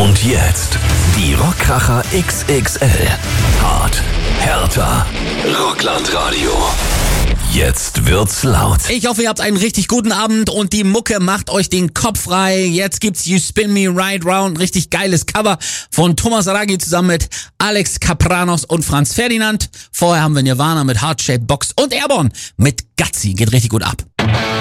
Und jetzt die Rockkracher XXL. Hart, härter, Rocklandradio. Jetzt wird's laut. Ich hoffe, ihr habt einen richtig guten Abend und die Mucke macht euch den Kopf frei. Jetzt gibt's You Spin Me Right Round, richtig geiles Cover von Thomas Araki zusammen mit Alex Kapranos und Franz Ferdinand. Vorher haben wir Nirvana mit Heart Shaped Box und Airborne mit Gutsy. Geht richtig gut ab.